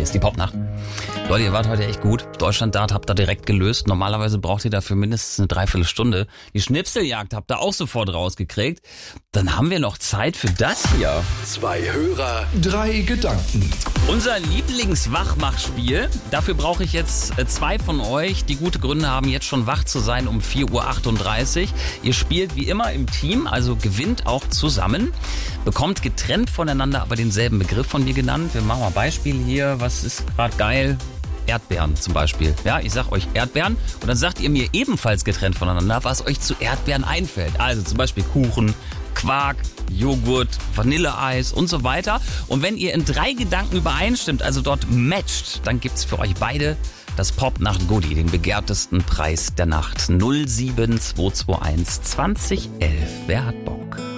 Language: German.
ist die Popnacht. Leute, ihr wart heute echt gut. Deutschland-Dart habt ihr direkt gelöst. Normalerweise braucht ihr dafür mindestens eine Dreiviertelstunde. Die Schnipseljagd habt ihr auch sofort rausgekriegt. Dann haben wir noch Zeit für das hier. 2 Hörer, 3 Gedanken. Unser Lieblingswachmachspiel. Dafür brauche ich jetzt 2 von euch, die gute Gründe haben, jetzt schon wach zu sein um 4:38 Uhr. Ihr spielt wie immer im Team, also gewinnt auch zusammen. Bekommt getrennt voneinander aber denselben Begriff von mir genannt. Wir machen mal Beispiel hier. Was ist gerade geil? Erdbeeren zum Beispiel. Ja, ich sag euch Erdbeeren und dann sagt ihr mir ebenfalls getrennt voneinander, was euch zu Erdbeeren einfällt. Also zum Beispiel Kuchen, Quark, Joghurt, Vanilleeis und so weiter. Und wenn ihr in 3 Gedanken übereinstimmt, also dort matcht, dann gibt's für euch beide das Popnacht-Goodie, den begehrtesten Preis der Nacht. 07221 2011. Wer hat Bock?